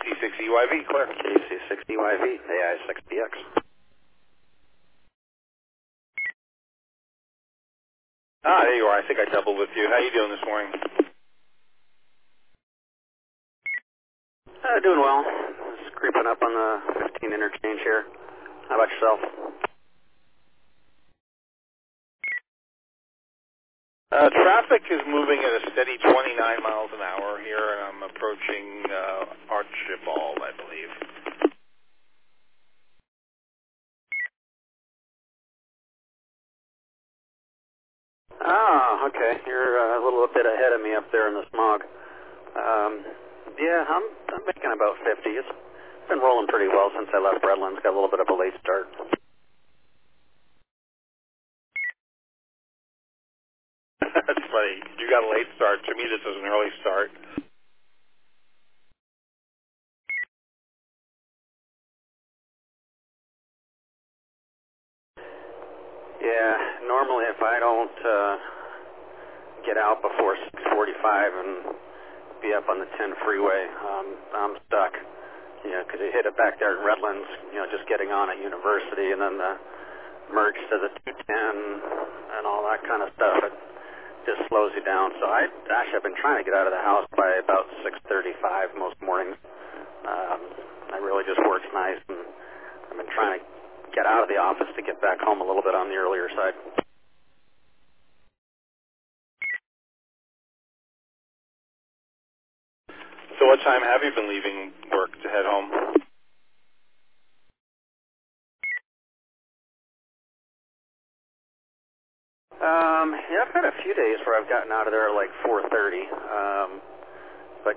KC6EYV, clear. KC6EYV, AI6BX. There you are. I think I doubled with you. How you doing this morning? Doing well. Just creeping up on the 15 interchange here. How about yourself? Traffic is moving at a steady 29 miles an hour here, and I'm approaching Archibald, I believe. Ah, okay. You're a little bit ahead of me up there in the smog. Yeah, I'm making about 50. It's been rolling pretty well since I left Redlands. Got a little bit of a late start. That's funny. You got a late start. To me, this is an early start. Yeah, normally if I don't get out before 6:45 and be up on the 10 freeway, I'm stuck. You know, because you hit it back there in Redlands, you know, just getting on at University, and then the merge to the 210 and all that kind of stuff. It just slows you down. So I've been trying to get out of the house by about 6:35 most mornings. That really just works nice, and I've been trying to get out of the office to get back home a little bit on the earlier side. So what time have you been leaving work to head home? Yeah, I've had a few days where I've gotten out of there at like 4:30.